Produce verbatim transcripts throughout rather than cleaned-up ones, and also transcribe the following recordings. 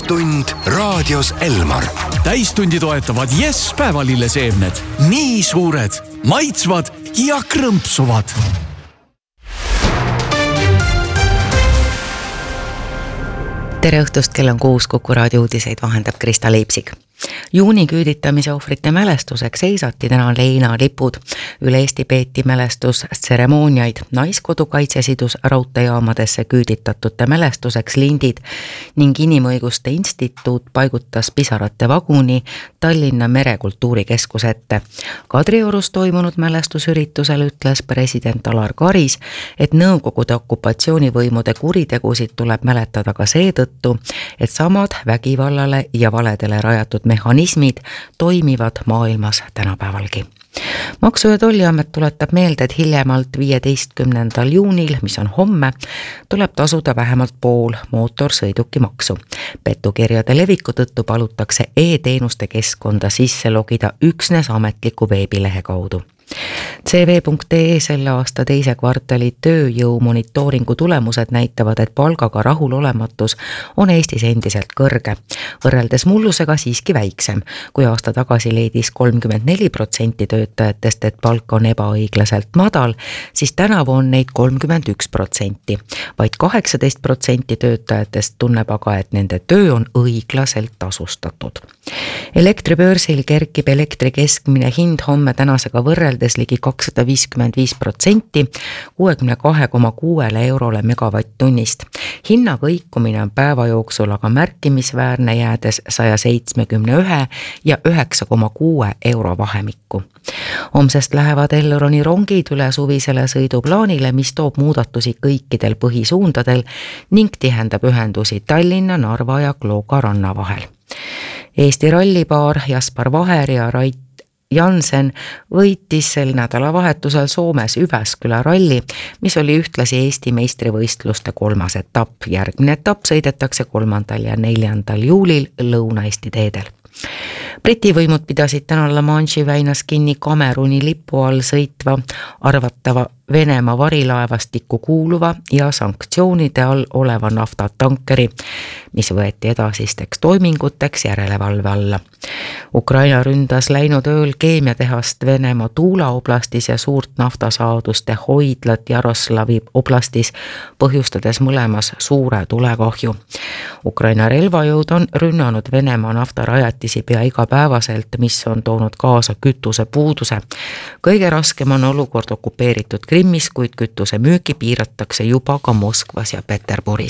Täistund raadios Elmar. Täistundi toetavad Yes päevalilleseemned. Nii suured, maitsvad ja krõmpsuvad. Tere õhtust, kell on kuus, Kuku raadio uudiseid vahendab Krista Leipsik. Juuni küüditamise ohvrite mälestuseks seisati täna leina lipud. Üle Eesti peeti mälestustseremooniaid. Naiskodukaitse sidus raudteejaamadesse küüditatute mälestuseks lindid ning Inimõiguste Instituut paigutas pisarate vaguni Tallinna Merekultuurikeskus ette. Kadriorus toimunud mälestusüritusel ütles president Alar Karis, et Nõukogude okupatsioonivõimude kuritegusid tuleb mäletada ka seetõttu, et samad vägivallale ja valedele rajatud mehhanismid toimivad maailmas tänapäevalgi. Maksu- ja Tolliamet tuletab meelde, et hiljemalt viieteistkümnendal juunil, mis on homme, tuleb tasuda vähemalt pool mootorsõidukimaksu. Petukirjade leviku tõttu palutakse e-teenuste keskkonda sisse logida üksnes ametliku veebilehe kaudu. C V punkt E selle aasta teise kvartali tööjõu monitooringu tulemused näitavad, et palgaga rahulolematus on Eestis endiselt kõrge. Võrreldes mullusega siiski väiksem, kui aasta tagasi leidis kolmkümmend neli protsenti töötajatest, et palk on ebaõiglaselt madal, siis tänavu on neid kolmkümmend üks protsenti. Vaid kaheksateist protsenti töötajatest tunneb aga, et nende töö on õiglaselt tasustatud. Elektribörsil kerkib elektri keskmine hind homme tänasega võrreldes ligi kakssada viiskümmend viis protsenti kuuekümne kahe koma kuuele eurole megavatt-tunnist. Hinna kõikumine on päeva jooksul aga märkimisväärne, jäädes saja seitsmekümne ühe ja üheksa koma kuue euro vahemikku. Homsest lähevad Elroni rongid üle suvisele sõiduplaanile, mis toob muudatusi kõikidel põhisuundadel ning tihendab ühendusi Tallinna, Narva ja Klooga ranna vahel. Eesti rallipaar Jaspar Vaher ja Rait Jansen võitis sel nädalavahetusel Soomes Üväsküla ralli, mis oli ühtlasi Eesti meistrivõistluste kolmas etapp. Järgmine etapp sõidetakse kolmandal ja neljandal juulil Lõuna-Eesti teedel. Briti võimud pidasid täna La Manche'i väinas kinni Kameruni lipu all sõitva arvatava Venemaa varilaevastikku kuuluva ja sanktsioonide all oleva naftatankeri, mis võeti edasisteks toiminguteks järelevalve alla. Ukraina ründas läinud ööl keemiatehast Venemaa Tuula oblastis ja suurt naftasaaduste hoidlat Jaroslavi oblastis, põhjustades mõlemas suure tulekahju. Ukraina relvajõud on rünnanud Venemaa naftarajatisi pea igapäevaselt, mis on toonud kaasa kütuse puuduse. Kõige raskem on olukord okupeeritud Krimmis, kuid kütuse müüki piiratakse juba ka Moskvas ja Peterburis.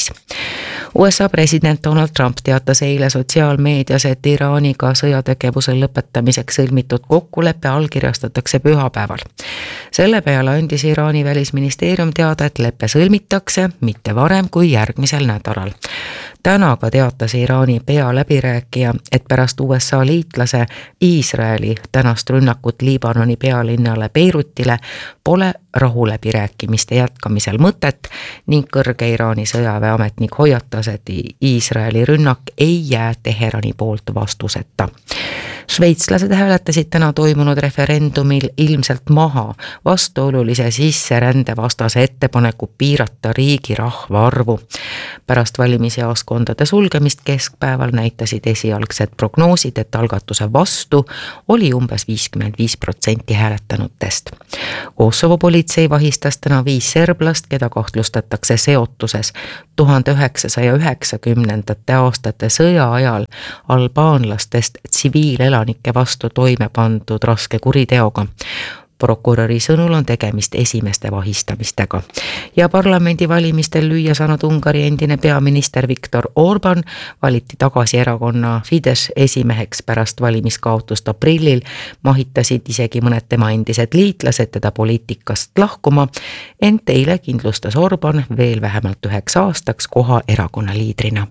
U S A president Donald Trump teatas eile sotsiaalmeedias, et Iraaniga sõjategevuse lõpetamiseks sõlmitud kokkulepe allkirjastatakse pühapäeval. Selle peale andis Iraani välisministeerium teada, et leppe sõlmitakse mitte varem kui järgmisel nädalal. Täna ka teatas Iraani pealäbirääkija, et pärast U S A liitlase Iisraeli tänast rünnakut Liibanoni pealinnale Beirutile pole rahuläbirääkimiste jätkamisel mõtet ning kõrge Iraani sõjaväeametnik hoiatas, et Iisraeli rünnak ei jää Teherani poolt vastuseta. Šveitslased hääletasid täna toimunud referendumil ilmselt maha vastuolulise sisserände vastase ettepaneku piirata riigi rahvaarvu. Pärast valimisjaoskondade sulgemist keskpäeval näitasid esialgsed prognoosid, et algatuse vastu oli umbes viiskümmend viis protsenti hääletanutest. Kosovo politsei vahistas täna viis serblast, keda kahtlustatakse seotuses tuhande üheksasaja üheksakümnendate aastate sõja ajal albaanlastest tsiviilelanike vastu toime pandud raske kuriteoga. Prokuröri sõnul on tegemist esimeste vahistamistega. Ja parlamendivalimistel lüüa saanud Ungari endine peaminister Viktor Orban valiti tagasi erakonna Fidesz esimeheks pärast valimiskaotust aprillil, mahitasid isegi mõned tema endised liitlased teda poliitikast lahkuma, ent eile kindlustas Orban veel vähemalt üheks aastaks koha erakonna liidrina.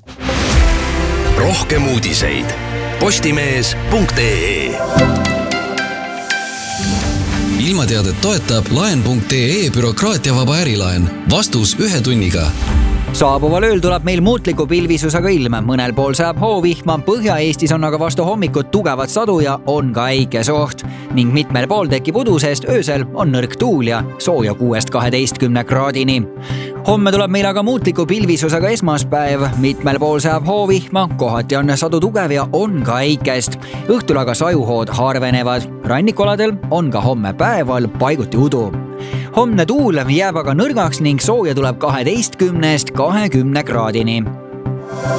Rohkem uudiseid postimees punkt ee. Ilmateadet toetab laen punkt ee bürokraatiavaba ärilaen. Vastus ühe tunniga. Saabuval ööl tuleb meil muutliku pilvisusega ilm. Mõnel pool saab hoovihma, Põhja-Eestis on aga vastu hommikut tugevat sadu ja on ka äikesoht. Ning mitmel pool tekib udu, sest öösel on nõrk tuul ja sooja kuuest kaheteistkümne kraadini. Homme tuleb meil aga muutliku pilvisusega esmaspäev, mitmel pool saab hoovihma, kohati on sadu tugev ja on ka äikest. Õhtul aga sajuhood harvenevad. Rannikoladel on ka homme päeval paiguti udu. Homne tuul jääb aga nõrgaks ning sooja tuleb kaheteistkümnest kahekümne kraadini.